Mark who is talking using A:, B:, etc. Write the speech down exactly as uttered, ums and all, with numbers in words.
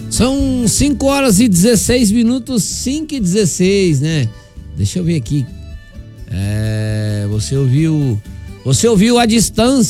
A: São cinco horas e dezesseis minutos, cinco e dezesseis, né? Deixa eu ver aqui. É, você ouviu, você ouviu a distância